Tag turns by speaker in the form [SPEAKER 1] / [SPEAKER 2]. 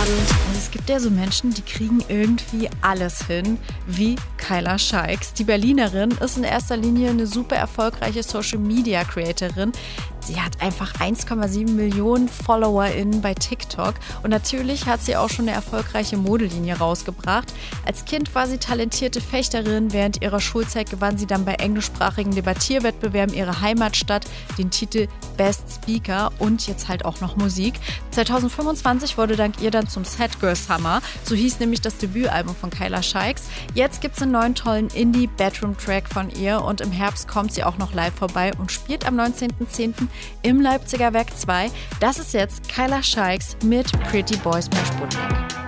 [SPEAKER 1] Und es gibt ja so Menschen, die kriegen irgendwie alles hin, wie Kyla Scheiks. Die Berlinerin ist in erster Linie eine super erfolgreiche Social-Media-Creatorin. Sie hat einfach 1,7 Millionen FollowerInnen bei TikTok und natürlich hat sie auch schon eine erfolgreiche Modelinie rausgebracht. Als Kind war sie talentierte Fechterin. Während ihrer Schulzeit gewann sie dann bei englischsprachigen Debattierwettbewerben ihrer Heimatstadt den Titel Best Speaker und jetzt halt auch noch Musik. 2025 wurde dank ihr dann zum Sad Girl Summer. So hieß nämlich das Debütalbum von Kyla Scheiks. Jetzt gibt es einen neuen tollen Indie-Bedroom-Track von ihr und im Herbst kommt sie auch noch live vorbei und spielt am 19.10. im Leipziger Werk 2. Das ist jetzt Kyla Scheiks mit Pretty Boys bei Sputnik.